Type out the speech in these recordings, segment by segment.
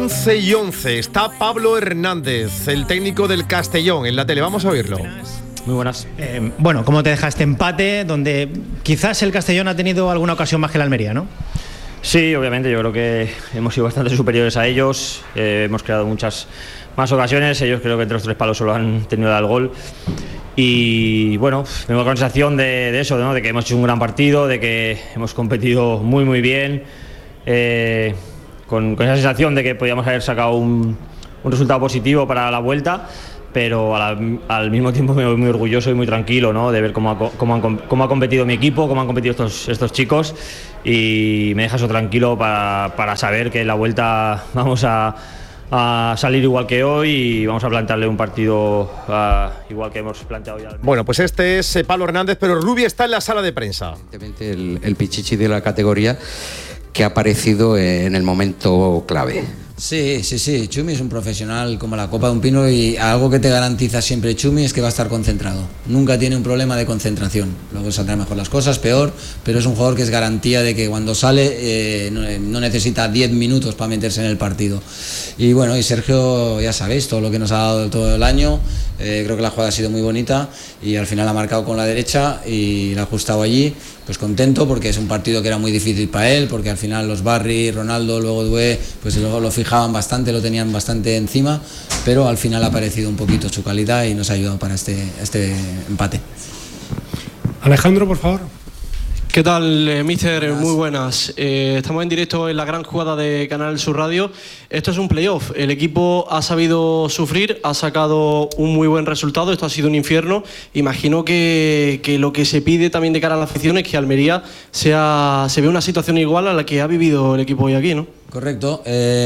11:11. Está Pablo Hernández, el técnico del Castellón, en la tele. Vamos a oírlo. Muy buenas. Bueno, ¿cómo te deja este empate donde quizás el Castellón ha tenido alguna ocasión más que la Almería, no? Sí, obviamente, yo creo que hemos sido bastante superiores a ellos. Hemos creado muchas más ocasiones. Ellos creo que entre los tres palos solo han tenido el gol. Y bueno, tengo la sensación de eso, ¿no? De que hemos hecho un gran partido, de que hemos competido muy muy bien. Con esa sensación de que podíamos haber sacado un resultado positivo para la vuelta, pero al mismo tiempo me voy muy orgulloso y muy tranquilo, ¿no? De ver cómo ha competido mi equipo, cómo han competido estos chicos, y me deja eso tranquilo para saber que en la vuelta vamos a salir igual que hoy y vamos a plantearle un partido igual que hemos planteado ya. Bueno, pues este es Pablo Hernández, pero Rubi está en la sala de prensa. Evidentemente el pichichi de la categoría que ha aparecido en el momento clave. Sí, Chumi es un profesional como la copa de un pino, y algo que te garantiza siempre Chumi es que va a estar concentrado. Nunca tiene un problema de concentración. Luego saldrán mejor las cosas, peor, pero es un jugador que es garantía de que cuando sale no necesita 10 minutos para meterse en el partido. Y bueno, y Sergio, ya sabéis, todo lo que nos ha dado todo el año, creo que la jugada ha sido muy bonita y al final ha marcado con la derecha y la ha ajustado allí. Pues contento, porque es un partido que era muy difícil para él, porque al final los Barry, Ronaldo, luego Due, pues luego lo fijaban bastante, lo tenían bastante encima, pero al final ha aparecido un poquito su calidad y nos ha ayudado para este empate. Alejandro, por favor. ¿Qué tal, míster? Muy buenas. Estamos en directo en la gran jugada de Canal Sur Radio. Esto es un playoff. El equipo ha sabido sufrir, ha sacado un muy buen resultado. Esto ha sido un infierno. Imagino que lo que se pide también de cara a la afición es que Almería se vea una situación igual a la que ha vivido el equipo hoy aquí, ¿no? Correcto.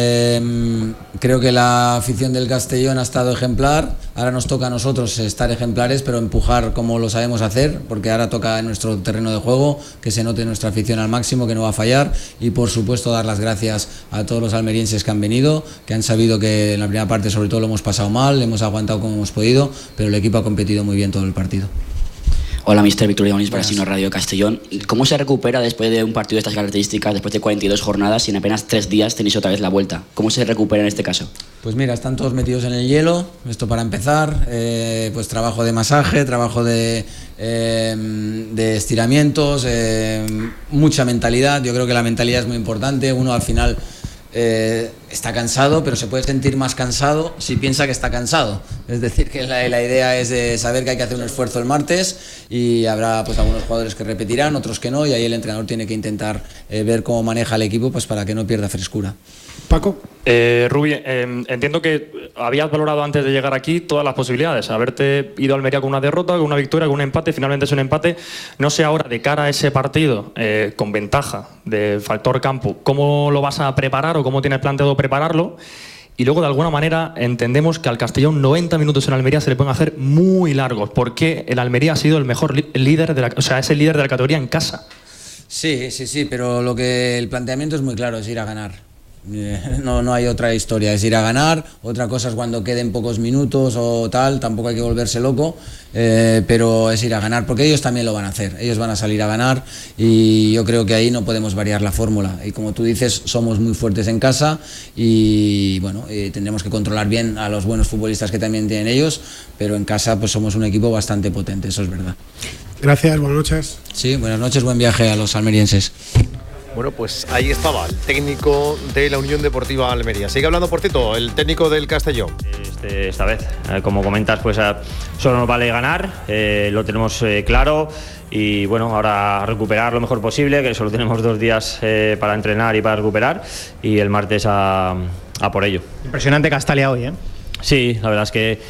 Creo que la afición del Castellón ha estado ejemplar. Ahora nos toca a nosotros estar ejemplares, pero empujar como lo sabemos hacer, porque ahora toca en nuestro terreno de juego que se note nuestra afición al máximo, que no va a fallar, y por supuesto dar las gracias a todos los almerienses que han venido, que han sabido que en la primera parte sobre todo lo hemos pasado mal, hemos aguantado como hemos podido, pero el equipo ha competido muy bien todo el partido. Hola, mister Víctor Leonis, Brasino Radio Castellón. ¿Cómo se recupera después de un partido de estas características, después de 42 jornadas y en apenas 3 días tenéis otra vez la vuelta? ¿Cómo se recupera en este caso? Pues mira, están todos metidos en el hielo, esto para empezar, pues trabajo de masaje, trabajo de estiramientos, mucha mentalidad. Yo creo que la mentalidad es muy importante. Uno al final está cansado, pero se puede sentir más cansado si piensa que está cansado. Es decir, que la idea es saber que hay que hacer un esfuerzo el martes, y habrá pues algunos jugadores que repetirán, otros que no, y ahí el entrenador tiene que intentar ver cómo maneja el equipo, pues para que no pierda frescura. Paco. Rubi, entiendo que habías valorado antes de llegar aquí todas las posibilidades, haberte ido a Almería con una derrota, con una victoria, con un empate, finalmente es un empate. No sé ahora, de cara a ese partido, con ventaja de factor campo, ¿cómo lo vas a preparar o cómo tienes planteado prepararlo? Y luego, de alguna manera, entendemos que al Castellón 90 minutos en Almería se le pueden hacer muy largos, porque el Almería ha sido el mejor líder es el líder de la categoría en casa. Sí, pero el planteamiento es muy claro, es ir a ganar. No hay otra historia, es ir a ganar. Otra cosa es cuando queden pocos minutos o tal, tampoco hay que volverse loco, pero es ir a ganar, porque ellos también lo van a hacer, ellos van a salir a ganar, y yo creo que ahí no podemos variar la fórmula. Y como tú dices, somos muy fuertes en casa y bueno, tendremos que controlar bien a los buenos futbolistas que también tienen ellos, pero en casa pues somos un equipo bastante potente, eso es verdad. Gracias, buenas noches. Sí, buenas noches, buen viaje a los almerienses. Bueno, pues ahí estaba el técnico de la Unión Deportiva Almería. Sigue hablando, por cierto, el técnico del Castellón. Esta vez, como comentas, pues solo nos vale ganar, lo tenemos claro, y bueno, ahora recuperar lo mejor posible, que solo tenemos 2 días para entrenar y para recuperar, y el martes a por ello. Impresionante Castalia hoy, ¿eh? Sí, la verdad es que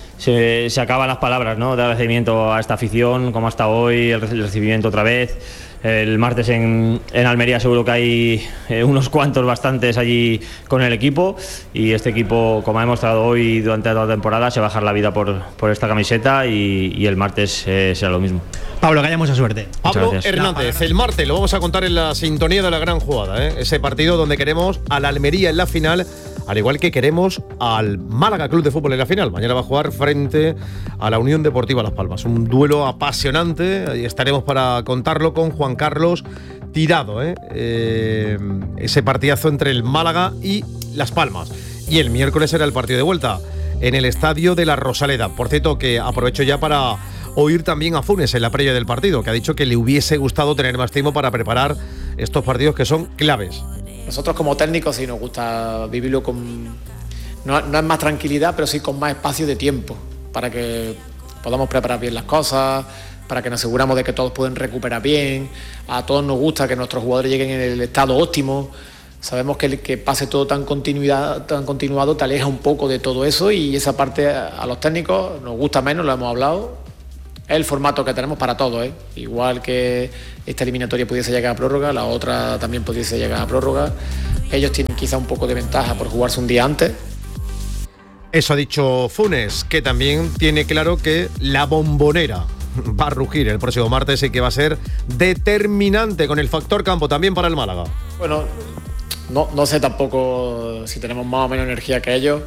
se acaban las palabras, ¿no?, de agradecimiento a esta afición, como hasta hoy, el recibimiento otra vez. El martes en Almería seguro que hay unos cuantos, bastantes allí con el equipo, y este equipo, como ha demostrado hoy durante toda la temporada, se va a dejar la vida por esta camiseta, y el martes será lo mismo. Pablo, que haya mucha suerte. Pablo Hernández, el martes lo vamos a contar en la sintonía de la gran jugada, ese partido donde queremos al Almería en la final, al igual que queremos al Málaga Club de Fútbol en la final. Mañana va a jugar frente a la Unión Deportiva Las Palmas. Un duelo apasionante, y estaremos para contarlo con Juan Carlos Tirado. Ese partidazo entre el Málaga y Las Palmas. Y el miércoles será el partido de vuelta en el estadio de la Rosaleda. Por cierto, que aprovecho ya para oír también a Funes en la previa del partido, que ha dicho que le hubiese gustado tener más tiempo para preparar estos partidos que son claves. Nosotros como técnicos sí nos gusta vivirlo con... No es más tranquilidad, pero sí con más espacio de tiempo, para que podamos preparar bien las cosas, para que nos aseguramos de que todos pueden recuperar bien. A todos nos gusta que nuestros jugadores lleguen en el estado óptimo. Sabemos que el que pase todo tan continuado te aleja un poco de todo eso, y esa parte a los técnicos nos gusta menos, lo hemos hablado. Es el formato que tenemos para todos, ¿eh? Igual que esta eliminatoria pudiese llegar a prórroga, la otra también pudiese llegar a prórroga. Ellos tienen quizá un poco de ventaja por jugarse un día antes. Eso ha dicho Funes, que también tiene claro que la Bombonera va a rugir el próximo martes y que va a ser determinante con el factor campo también para el Málaga. Bueno, no sé tampoco si tenemos más o menos energía que ellos.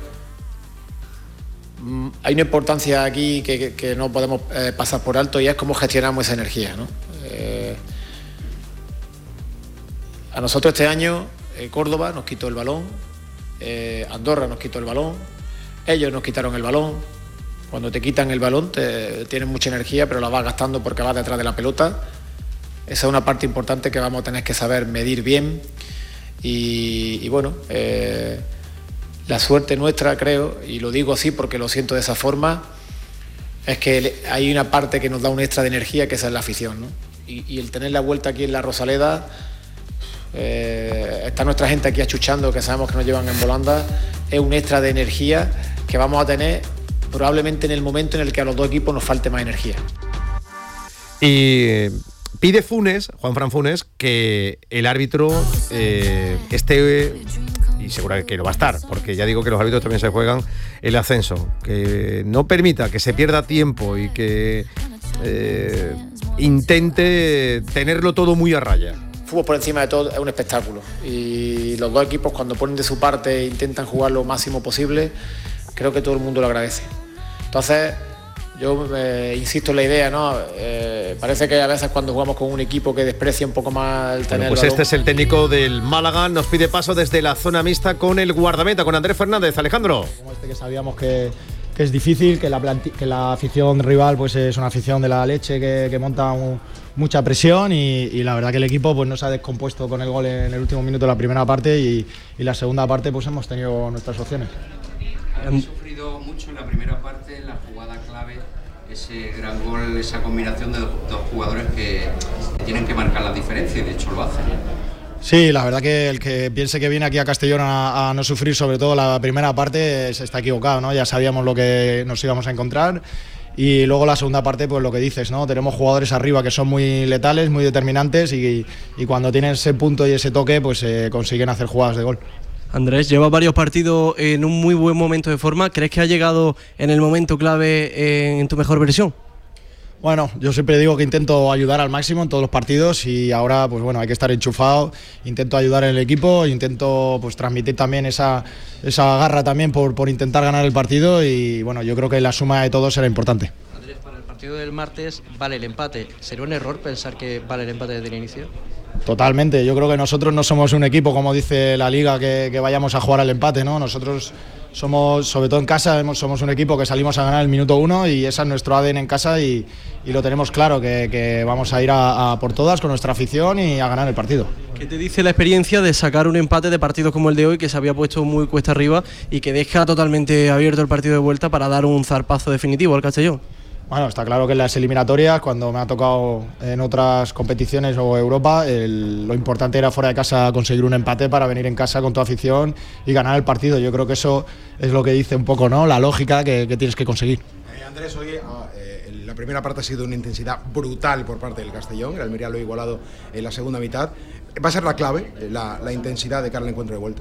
Hay una importancia aquí que no podemos pasar por alto, y es cómo gestionamos esa energía, ¿no? A nosotros este año Córdoba nos quitó el balón, Andorra nos quitó el balón, ellos nos quitaron el balón. Cuando te quitan el balón tienes mucha energía, pero la vas gastando porque vas detrás de la pelota. Esa es una parte importante que vamos a tener que saber medir bien. Y bueno, la suerte nuestra, creo, y lo digo así porque lo siento de esa forma, es que hay una parte que nos da un extra de energía, que esa es la afición, ¿no? Y el tener la vuelta aquí en la Rosaleda, está nuestra gente aquí achuchando, que sabemos que nos llevan en volanda, es un extra de energía que vamos a tener probablemente en el momento en el que a los dos equipos nos falte más energía. Y pide Funes, Juanfran Funes, que el árbitro esté, y seguro que lo va a estar, porque ya digo que los árbitros también se juegan el ascenso, que no permita que se pierda tiempo y que intente tenerlo todo muy a raya. Fútbol por encima de todo es un espectáculo, y los dos equipos, cuando ponen de su parte e intentan jugar lo máximo posible, creo que todo el mundo lo agradece. Entonces, yo insisto en la idea, ¿no? Parece que a veces cuando jugamos con un equipo que desprecia un poco más el tener pues el balón. Este es el técnico del Málaga, nos pide paso desde la zona mixta con el guardameta, con Andrés Fernández. Alejandro. Como que sabíamos que es difícil, que la afición rival pues es una afición de la leche que monta mucha presión, y la verdad que el equipo pues no se ha descompuesto con el gol en el último minuto de la primera parte, y la segunda parte pues hemos tenido nuestras opciones. Han sufrido mucho en la primera parte, la jugada clave, ese gran gol, esa combinación de dos jugadores que tienen que marcar la diferencia, y de hecho lo hacen. Sí, la verdad que el que piense que viene aquí a Castellón a no sufrir, sobre todo la primera parte, se está equivocado, ¿no? Ya sabíamos lo que nos íbamos a encontrar, y luego la segunda parte, pues lo que dices, ¿no? Tenemos jugadores arriba que son muy letales, muy determinantes, y cuando tienen ese punto y ese toque, pues consiguen hacer jugadas de gol. Andrés, lleva varios partidos en un muy buen momento de forma. ¿Crees que ha llegado en el momento clave en tu mejor versión? Bueno, yo siempre digo que intento ayudar al máximo en todos los partidos, y ahora pues bueno, hay que estar enchufado. Intento ayudar en el equipo, intento pues transmitir también esa garra también por intentar ganar el partido, y bueno, yo creo que la suma de todos será importante. Andrés, para el partido del martes vale el empate. ¿Sería un error pensar que vale el empate desde el inicio? Totalmente, yo creo que nosotros no somos un equipo, como dice la Liga, que vayamos a jugar al empate, ¿no? Nosotros somos, sobre todo en casa, somos un equipo que salimos a ganar el minuto 1, y ese es nuestro ADN en casa, y lo tenemos claro, que vamos a ir a por todas con nuestra afición y a ganar el partido. ¿Qué te dice la experiencia de sacar un empate de partidos como el de hoy, que se había puesto muy cuesta arriba y que deja totalmente abierto el partido de vuelta para dar un zarpazo definitivo al Castellón? Bueno, está claro que en las eliminatorias, cuando me ha tocado en otras competiciones o Europa, lo importante era fuera de casa conseguir un empate para venir en casa con tu afición y ganar el partido. Yo creo que eso es lo que dice un poco, ¿no?, la lógica que tienes que conseguir. Andrés, hoy la primera parte ha sido una intensidad brutal por parte del Castellón. El Almería lo ha igualado en la segunda mitad. ¿Va a ser la clave, la intensidad de cara al encuentro de vuelta?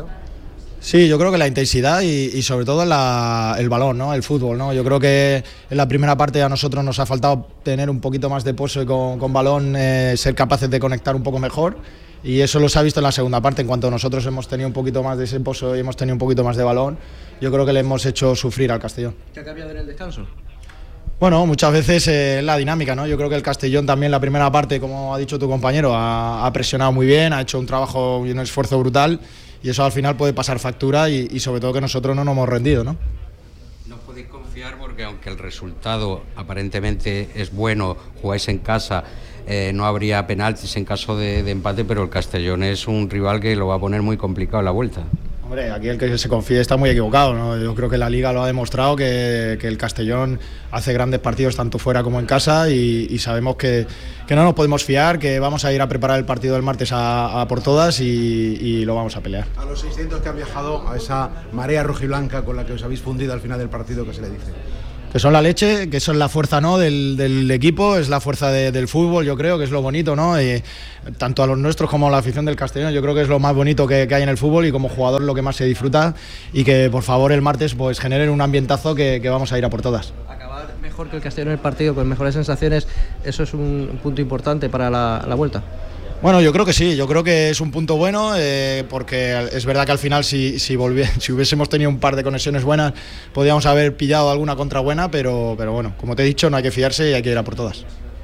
Sí, yo creo que la intensidad y sobre todo el balón, ¿no?, el fútbol, ¿no? Yo creo que en la primera parte a nosotros nos ha faltado tener un poquito más de pozo y con balón ser capaces de conectar un poco mejor, y eso lo se ha visto en la segunda parte. En cuanto nosotros hemos tenido un poquito más de ese pozo y hemos tenido un poquito más de balón, yo creo que le hemos hecho sufrir al Castellón. ¿Qué ha cambiado en el descanso? Bueno, muchas veces la dinámica, ¿no? Yo creo que el Castellón también la primera parte, como ha dicho tu compañero, ha presionado muy bien, ha hecho un trabajo y un esfuerzo brutal, eso al final puede pasar factura y sobre todo que nosotros no nos hemos rendido, ¿no? No podéis confiar porque aunque el resultado aparentemente es bueno, jugáis en casa, no habría penaltis en caso de empate, pero el Castellón es un rival que lo va a poner muy complicado en la vuelta. Hombre, aquí el que se confíe está muy equivocado, ¿no? Yo creo que la Liga lo ha demostrado, que el Castellón hace grandes partidos tanto fuera como en casa y sabemos que no nos podemos fiar, que vamos a ir a preparar el partido del martes a por todas y lo vamos a pelear. A los 600 que han viajado, a esa marea rojiblanca con la que os habéis fundido al final del partido, ¿qué se le dice? Que son la leche, que son la fuerza, ¿no?, del equipo, es la fuerza del fútbol, yo creo que es lo bonito, ¿no? Tanto a los nuestros como a la afición del Castellón, yo creo que es lo más bonito que hay en el fútbol y como jugador lo que más se disfruta, y que por favor el martes pues generen un ambientazo que vamos a ir a por todas. Acabar mejor que el Castellón en el partido, con mejores sensaciones, eso es un punto importante para la vuelta. Bueno, yo creo que sí, yo creo que es un punto bueno, porque es verdad que al final si hubiésemos tenido un par de conexiones buenas podríamos haber pillado alguna contra buena, pero bueno, como te he dicho, no hay que fiarse y hay que ir a por todas.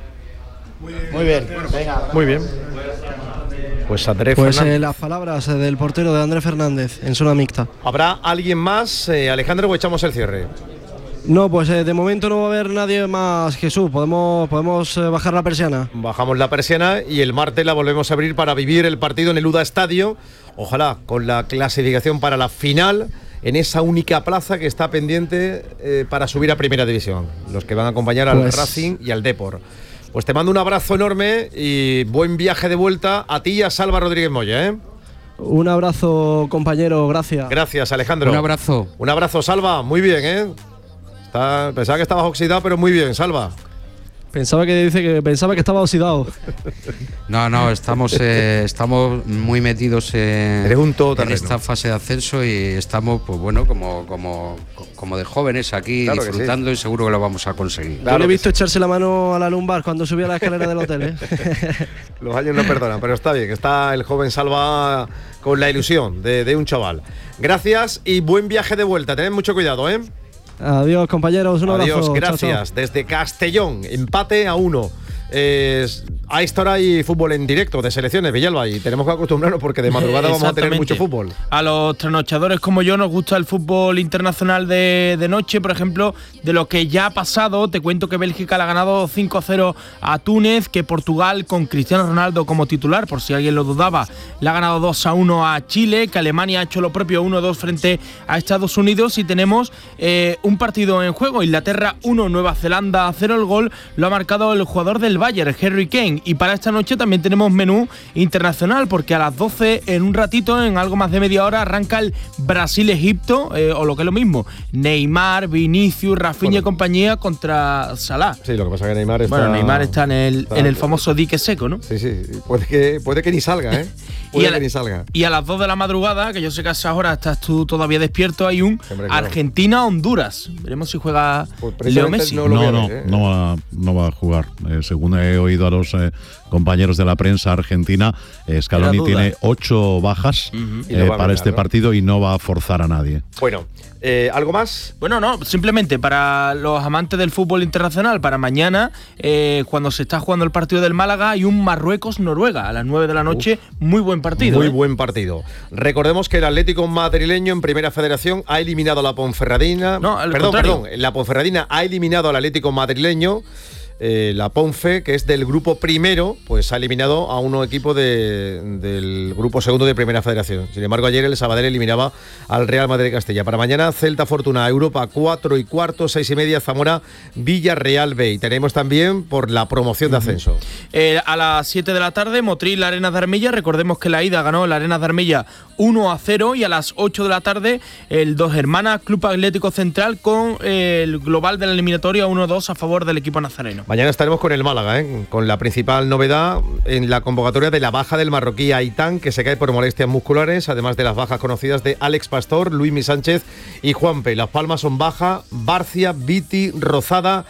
Muy bien. Venga. Muy bien. Pues Andrés Fernández. Las palabras del portero de Andrés Fernández en zona mixta. ¿Habrá alguien más, Alejandro, o echamos el cierre? No, pues de momento no va a haber nadie más, Jesús. Podemos bajar la persiana. Bajamos la persiana y el martes la volvemos a abrir para vivir el partido en el UDA Estadio. Ojalá con la clasificación para la final en esa única plaza que está pendiente para subir a Primera División. Los que van a acompañar al Racing y al Depor. Pues te mando un abrazo enorme y buen viaje de vuelta a ti y a Salva Rodríguez Moya, ¿eh? Un abrazo, compañero, gracias. Gracias, Alejandro. Un abrazo. Un abrazo, Salva. Muy bien, ¿eh? Pensaba que estabas oxidado, pero muy bien, Salva. Pensaba que estaba oxidado. No, estamos muy metidos en esta fase de ascenso y estamos, pues bueno, como de jóvenes aquí, claro, disfrutando, y seguro que lo vamos a conseguir. Claro, yo le he visto echarse la mano a la lumbar cuando subía la escalera del hotel, ¿eh? Los años no perdonan, pero está bien, está el joven Salva con la ilusión de un chaval. Gracias y buen viaje de vuelta. Tened mucho cuidado, ¿eh? Adiós, compañeros, un abrazo. Adiós, gracias. Chao. Desde Castellón, empate a 1. A esta hora hay fútbol en directo de selecciones, Villalba, y tenemos que acostumbrarnos porque de madrugada vamos a tener mucho fútbol. A los trasnochadores como yo nos gusta el fútbol internacional de noche, por ejemplo, de lo que ya ha pasado. Te cuento que Bélgica le ha ganado 5-0 a Túnez, que Portugal con Cristiano Ronaldo como titular, por si alguien lo dudaba, le ha ganado 2-1 a Chile, que Alemania ha hecho lo propio 1-2 frente a Estados Unidos, y tenemos un partido en juego, Inglaterra 1, Nueva Zelanda 0, el gol lo ha marcado el jugador del Bayern, Harry Kane. Y para esta noche también tenemos menú internacional, porque a las 12, en un ratito, en algo más de media hora, arranca el Brasil-Egipto, o lo que es lo mismo, Neymar, Vinicius, Rafinha y compañía contra Salah. Sí, lo que pasa es que Neymar está... Bueno, Neymar está en el famoso dique seco, ¿no? Sí, puede que ni salga, ¿eh? Y a las 2 de la madrugada, que yo sé que a esas horas estás tú todavía despierto, hay un Argentina-Honduras. Veremos si juega Leo Messi. No va a jugar. Según he oído a los compañeros de la prensa argentina, Scaloni tiene 8 bajas para este partido y no va a forzar a nadie. Bueno, ¿algo más? Bueno, no, simplemente para los amantes del fútbol internacional, para mañana, cuando se está jugando el partido del Málaga, hay un Marruecos-Noruega a las 9 de la noche. Muy buen partido. Muy buen partido. Recordemos que el Atlético madrileño en Primera Federación ha eliminado a la Ponferradina. Perdón, la Ponferradina ha eliminado al Atlético madrileño. La Ponfe, que es del grupo primero, pues ha eliminado a un equipo del grupo segundo de Primera Federación. Sin embargo, ayer el Sabadell eliminaba al Real Madrid de Castilla. Para mañana, Celta Fortuna, Europa 4:15, 6:30, Zamora, Villarreal B. Y tenemos también por la promoción de ascenso. A las 7 de la tarde, Motril, Arenas de Armilla. Recordemos que la ida ganó la Arenas de Armilla 1-0, y a las 8 de la tarde, el Dos Hermanas Club Atlético Central con el global de la eliminatoria 1-2 a favor del equipo nazareno. Mañana estaremos con el Málaga, con la principal novedad en la convocatoria de la baja del marroquí Aitán, que se cae por molestias musculares, además de las bajas conocidas de Alex Pastor, Luismi Sánchez y Juanpe. Las Palmas son baja, Barcia, Viti, Rozada,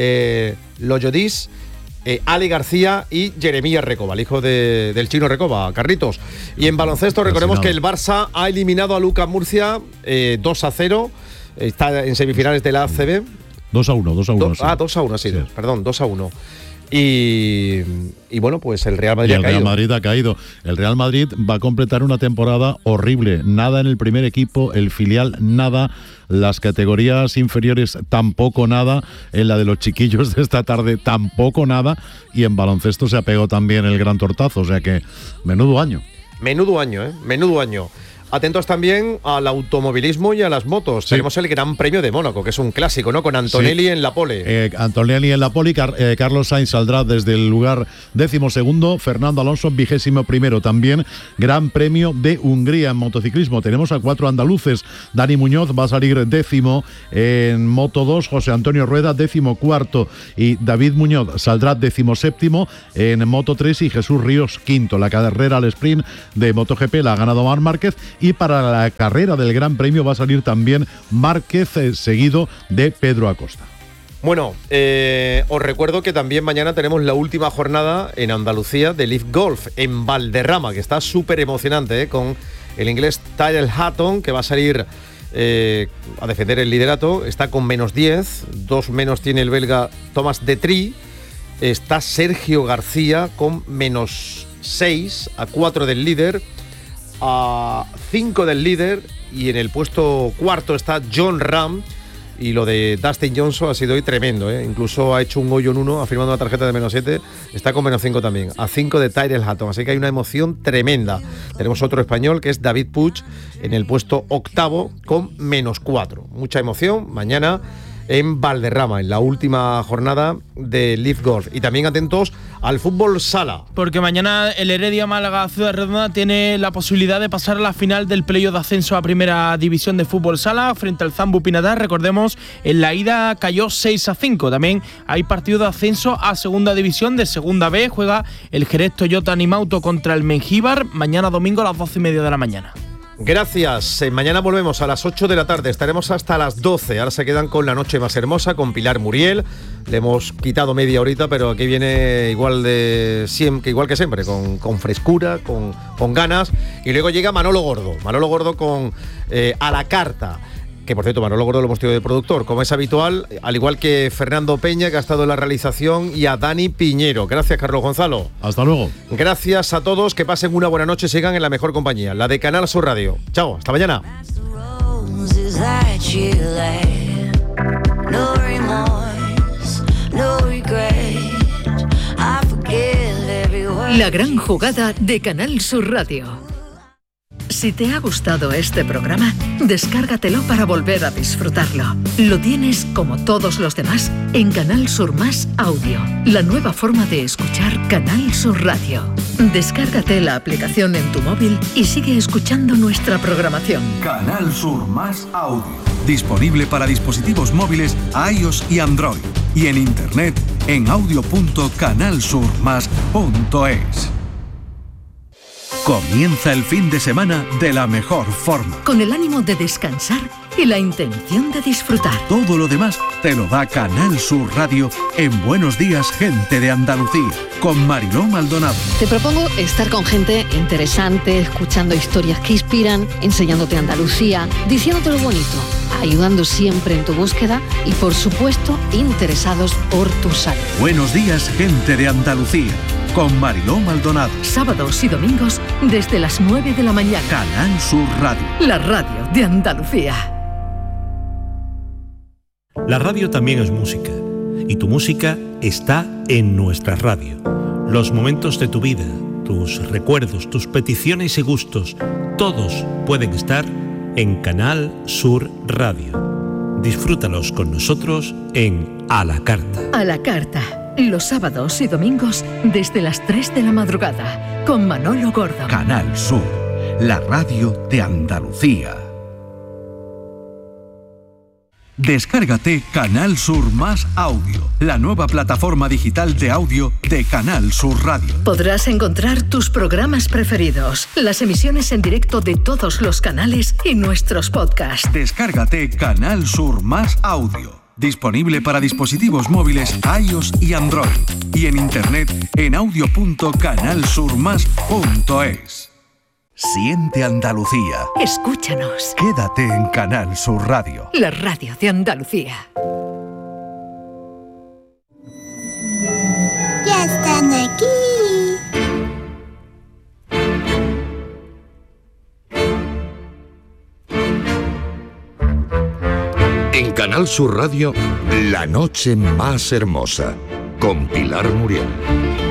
Loyodis, Ali García y Jeremías Recoba, el hijo del chino Recoba, Carritos. Y en baloncesto recordemos que el Barça ha eliminado a Lucas Murcia 2-0, está en semifinales de la ACB. 2-1. 2-1, sí. Perdón, 2-1. Y bueno, pues el Real Madrid ha caído. El Real Madrid va a completar una temporada horrible. Nada en el primer equipo, el filial nada, las categorías inferiores tampoco nada, en la de los chiquillos de esta tarde tampoco nada, y en baloncesto se ha pegado también el gran tortazo. O sea que menudo año. Menudo año. Atentos también al automovilismo y a las motos. Sí. Tenemos el Gran Premio de Mónaco, que es un clásico, ¿no? Con Antonelli en la pole. Antonelli en la pole, Carlos Sainz saldrá desde el lugar 12º, Fernando Alonso 21º. También Gran Premio de Hungría en motociclismo. Tenemos a 4 andaluces. Dani Muñoz va a salir 10º en Moto 2, José Antonio Rueda 14º y David Muñoz saldrá 17º en Moto 3 y Jesús Ríos 5º. La carrera al sprint de MotoGP la ha ganado Marc Márquez. Y para la carrera del Gran Premio va a salir también Márquez, seguido de Pedro Acosta. Bueno, os recuerdo que también mañana tenemos la última jornada en Andalucía de Leaf Golf en Valderrama, que está súper emocionante, con el inglés Tyrrell Hatton, que va a salir a defender el liderato. Está con -10, 2 menos tiene el belga Thomas Detry. Está Sergio García con -6, a 4 del líder, a 5 del líder, y en el puesto cuarto está John Ram. Y lo de Dustin Johnson ha sido hoy tremendo, ¿eh? Incluso ha hecho un hoyo en 1, ha firmado una tarjeta de -7, está con -5 también, a 5 de Tyrrell Hatton, así que hay una emoción tremenda. Tenemos otro español que es David Puig en el puesto octavo con -4. Mucha emoción mañana en Valderrama, en la última jornada de Leaf Golf. Y también atentos al fútbol sala. Porque mañana el Heredia Málaga Ciudad Redonda tiene la posibilidad de pasar a la final del playoff de ascenso a Primera División de fútbol sala frente al Zambu Pinatar. Recordemos, en la ida cayó 6-5. También hay partido de ascenso a Segunda División de Segunda B. Juega el Jerez Toyota Animauto contra el Mengíbar mañana domingo a las 12:30 de la mañana. Gracias. Mañana volvemos a las 8 de la tarde. Estaremos hasta las 12. Ahora se quedan con La Noche Más Hermosa, con Pilar Muriel. Le hemos quitado media horita, pero aquí viene igual que siempre, con frescura, con ganas. Y luego llega Manolo Gordo con A la Carta. Que por cierto, Manolo Gordo lo hemos tenido de productor, como es habitual, al igual que Fernando Peña, que ha estado en la realización, y a Dani Piñero. Gracias, Carlos Gonzalo. Hasta luego. Gracias a todos, que pasen una buena noche, sigan en la mejor compañía, la de Canal Sur Radio. Chao, hasta mañana. La gran jugada de Canal Sur Radio. Si te ha gustado este programa, descárgatelo para volver a disfrutarlo. Lo tienes, como todos los demás, en Canal Sur Más Audio, la nueva forma de escuchar Canal Sur Radio. Descárgate la aplicación en tu móvil y sigue escuchando nuestra programación. Canal Sur Más Audio, disponible para dispositivos móviles iOS y Android, y en internet en audio.canalsurmas.es. Comienza el fin de semana de la mejor forma. Con el ánimo de descansar y la intención de disfrutar. Todo lo demás te lo da Canal Sur Radio en Buenos Días, Gente de Andalucía, con Mariló Maldonado. Te propongo estar con gente interesante, escuchando historias que inspiran, enseñándote Andalucía, diciéndote lo bonito, ayudando siempre en tu búsqueda y, por supuesto, interesados por tu salud. Buenos Días, Gente de Andalucía, con Mariló Maldonado. Sábados y domingos desde las 9 de la mañana. Canal Sur Radio. La radio de Andalucía. La radio también es música, y tu música está en nuestra radio. Los momentos de tu vida, tus recuerdos, tus peticiones y gustos, todos pueden estar en Canal Sur Radio. Disfrútalos con nosotros en A la Carta. A la Carta, los sábados y domingos desde las 3 de la madrugada, con Manolo Gordo. Canal Sur, la radio de Andalucía. Descárgate Canal Sur Más Audio, la nueva plataforma digital de audio de Canal Sur Radio. Podrás encontrar tus programas preferidos, las emisiones en directo de todos los canales y nuestros podcasts. Descárgate Canal Sur Más Audio, disponible para dispositivos móviles iOS y Android, y en internet en audio.canalsurmas.es. Siente Andalucía. Escúchanos. Quédate en Canal Sur Radio. La radio de Andalucía. En Canal Sur Radio, La noche más hermosa, con Pilar Muriel.